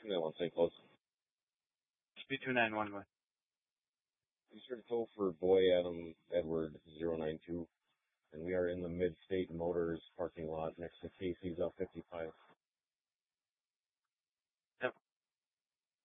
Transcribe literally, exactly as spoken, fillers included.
That one, Saint Close. Speed two nine one one. Be sure to tow for Boy Adam Edward zero nine two, and we are in the Mid-State Motors parking lot next to Casey's L fifty-five.